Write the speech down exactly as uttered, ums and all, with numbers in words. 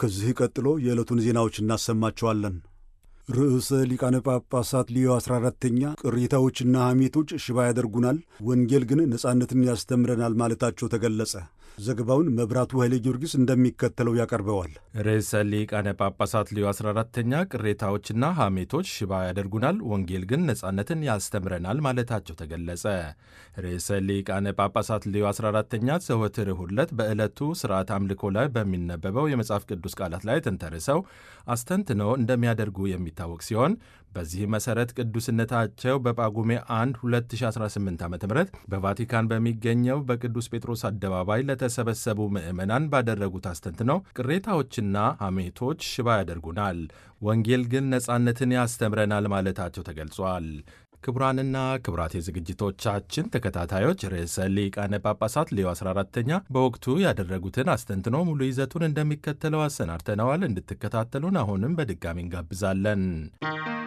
ከዚህ ቀጥሎ የዕለቱን ዜናዎች እናሰማቸዋለን። ርዕሰ ሊቃነ ጳጳሳት ሊዮ አስራ አራተኛ ቅሬታዎችና ሐሜቶች ሽባ ያደርጉናል፣ ወንጌል ግን ነጻነትን ያስተምረናል ማለታቸው ተገለጸ። ዘገባውን መብራቱ ኃይለ ጊዮርጊስ እንደሚከተለው ያቀርበዋል። ርዕሰ ሊቃነ ጳጳሳት ሊዮ አስራ አራተኛ ቅሬታዎችና ሐሜቶች ሽባ ያደርጉናል፣ ወንጌል ግን ነጻነትን ያስተምረናል ማለታቸው ተገለጸ። ርዕሰ ሊቃነ ጳጳሳት ሊዮ አስራ አራተኛ ዘወትር እሁድ ዕለት በዕለቱ ሥርዓት አምልኮ ላይ በሚነበበው የመጽሐፍ ቅዱስ ቃላት ላይ ተንተርሰው አስተንትነው እንደሚያደርጉ የሚታወቅ ሲሆን በዚህ መሠረት ቅዱስነታቸው በጳጉሜ አንድ ሁለት ሺህ አስራ ስምንት ዓ ም በቫቲካን በሚገኘው በቅዱስ ጴጥሮስ አደባባይ ለተሰበሰቡ ምዕመናን ባደረጉት አስተንትነው ቅሬታዎችና ሐሜቶች ሽባ ያደርጉናል፣ ወንጌል ግን ነጻነትን ያስተምረናል ማለታቸው ተገልጿል። ክቡራንና ክቡራት የዝግጅቶቻችን ተከታታዮች ርዕሰ ሊቃነ ጳጳሳት ሊዮ አስራ አራተኛ በወቅቱ ያደረጉትን አስተንትኖ ሙሉ ይዘቱን እንደሚከተለው አሰናድተነዋል። እንድትከታተሉን አሁንም በድጋሚ እንጋብዛለን።